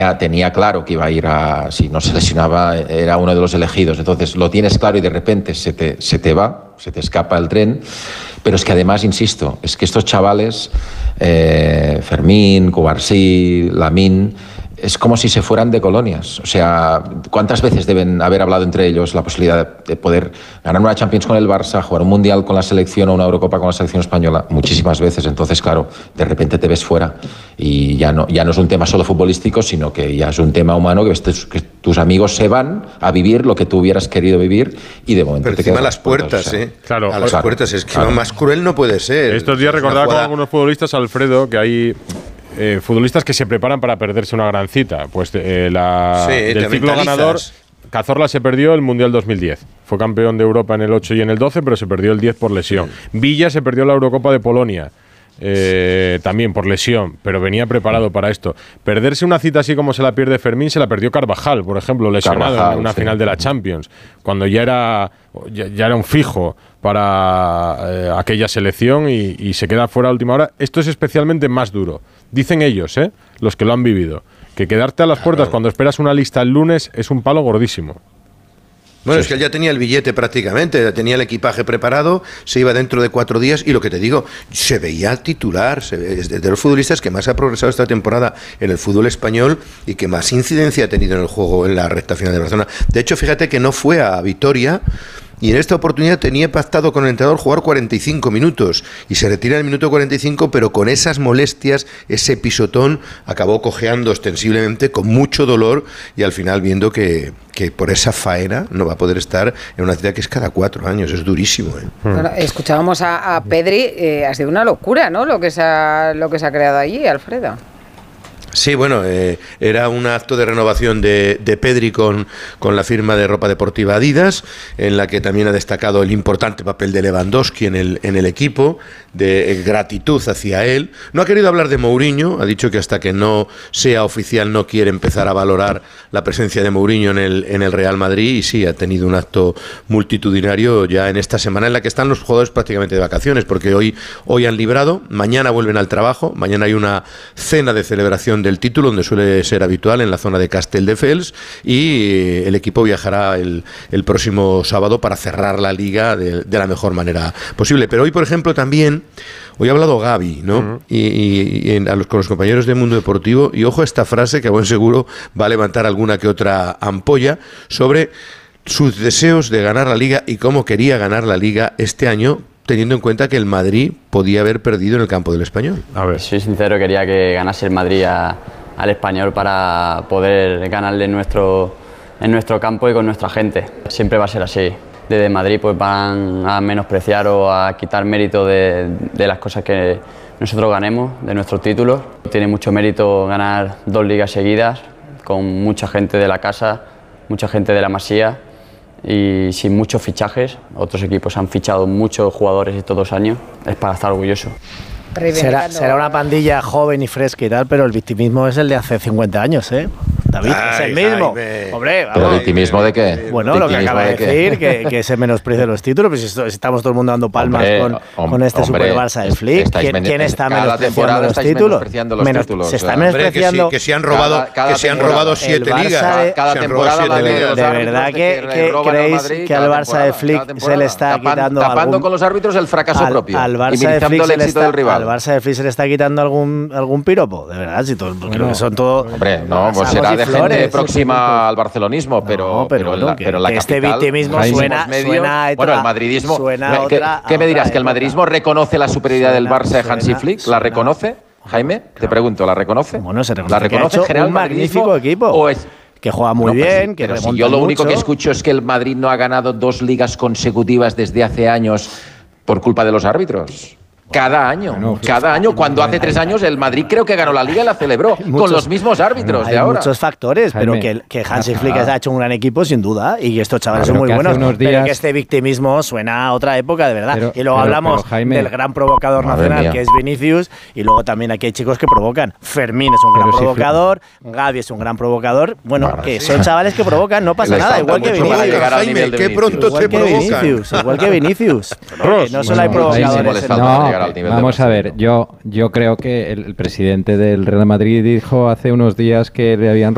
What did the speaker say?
tenía claro que iba a ir si no se lesionaba, era uno de los elegidos. Entonces lo tienes claro y de repente se te escapa el tren. Pero es que además, insisto, es que estos chavales, Fermín, Cubarsí, Lamine, es como si se fueran de colonias. O sea, ¿cuántas veces deben haber hablado entre ellos la posibilidad de poder ganar una Champions con el Barça, jugar un Mundial con la selección o una Eurocopa con la selección española? Muchísimas veces. Entonces, claro, de repente te ves fuera. Y ya no es un tema solo futbolístico, sino que ya es un tema humano, que tus amigos se van a vivir lo que tú hubieras querido vivir y de momento pero te encima quedas las puertas, o sea, claro, a las puertas. Es que más cruel no puede ser. Estos días recordaba con algunos futbolistas, Alfredo, que hay futbolistas que se preparan para perderse una gran cita. Pues del ciclo ganador, Cazorla se perdió el Mundial 2010. Fue campeón de Europa en el 8 y en el 12, pero se perdió el 10 por lesión. Villa se perdió la Eurocopa de Polonia. También por lesión, pero venía preparado para esto. Perderse una cita así como se la pierde Fermín, se la perdió Carvajal, por ejemplo, lesionado en una final de la Champions, cuando ya era un fijo para aquella selección y se queda fuera a última hora. Esto es especialmente más duro. Dicen ellos, los que lo han vivido, que quedarte a las puertas cuando esperas una lista el lunes es un palo gordísimo. Bueno, es que él ya tenía el billete prácticamente, tenía el equipaje preparado, se iba dentro de 4 días y lo que te digo, se veía titular, es de los futbolistas que más ha progresado esta temporada en el fútbol español y que más incidencia ha tenido en el juego en la recta final de Barcelona. De hecho, fíjate que no fue a Vitoria y en esta oportunidad tenía pactado con el entrenador jugar 45 minutos y se retira en el minuto 45, pero con esas molestias, ese pisotón, acabó cojeando ostensiblemente con mucho dolor y al final viendo que por esa faena no va a poder estar en una cita que es cada 4 años, es durísimo. Bueno, escuchábamos a Pedri, ha sido una locura, ¿no? Lo que se ha creado allí, Alfredo. Sí, bueno, era un acto de renovación de Pedri con la firma de ropa deportiva Adidas, en la que también ha destacado el importante papel de Lewandowski en el equipo, de gratitud hacia él. No ha querido hablar de Mourinho, ha dicho que hasta que no sea oficial no quiere empezar a valorar la presencia de Mourinho en el Real Madrid, y sí, ha tenido un acto multitudinario ya en esta semana en la que están los jugadores prácticamente de vacaciones, porque hoy han librado, mañana vuelven al trabajo, mañana hay una cena de celebración del título, donde suele ser habitual en la zona de Castelldefels, y el equipo viajará el próximo sábado para cerrar la liga de la mejor manera posible. Pero hoy, por ejemplo, también hoy ha hablado Gavi, ¿no? Uh-huh. Con los compañeros de Mundo Deportivo, y ojo a esta frase que a buen seguro va a levantar alguna que otra ampolla sobre sus deseos de ganar la liga y cómo quería ganar la liga este año, teniendo en cuenta que el Madrid podía haber perdido en el campo del Español. A ver. Soy sincero, quería que ganase el Madrid al Español para poder ganarle en nuestro campo y con nuestra gente. Siempre va a ser así. Desde Madrid pues van a menospreciar o a quitar mérito de las cosas que nosotros ganemos, de nuestros títulos. Tiene mucho mérito ganar 2 ligas seguidas con mucha gente de la casa, mucha gente de la Masía, y sin muchos fichajes. Otros equipos han fichado muchos jugadores estos 2 años, es para estar orgulloso. Será una pandilla joven y fresca y tal, pero el victimismo es el de hace 50 años, David, es el mismo. Hombre, ¿pero el victimismo de qué? Bueno, lo que acaba de decir, que se menosprecia los títulos, pues estamos todo el mundo dando palmas con este Super Barça del Flick. ¿Quién está menospreciando los títulos? Se está menospreciando. Que se han robado 7 ligas. Cada temporada ¿De verdad que creéis que al Barça de Flick se le está quitando tapando con los árbitros el fracaso propio y minimizando el éxito del rival? ¿Al Barça de Flick se le está quitando algún piropo? De verdad, si todo, creo que son todo. Hombre, no, pues será de gente próxima al barcelonismo, pero la capital, este victimismo suena bueno, el madridismo. ¿Qué me dirás? ¿Que el madridismo reconoce la superioridad del Barça de Hansi Flick? ¿La reconoce? Jaime, te pregunto, ¿la reconoce? Bueno, se reconoce. ¿La reconoce en general un magnífico equipo? ¿O es que juega muy bien, que remonta mucho? Yo lo único que escucho es que el Madrid no ha ganado 2 ligas consecutivas desde hace años por culpa de los árbitros. Cada año, cuando hace 3 años el Madrid creo que ganó la Liga y la celebró con los mismos árbitros de ahora. Hay muchos factores, pero que Hansi Flick ha hecho un gran equipo sin duda, y estos chavales son muy buenos, pero que este victimismo suena a otra época, de verdad. Y luego hablamos del gran provocador nacional que es Vinicius, y luego también aquí hay chicos que provocan. Fermín es un gran provocador, Gavi es un gran provocador, que son chavales que provocan, no pasa nada, igual que Vinicius. Jaime, qué pronto te provocan. Igual que Vinicius. No solo hay provocadores. Vamos a ver, yo creo que el presidente del Real Madrid dijo hace unos días que le habían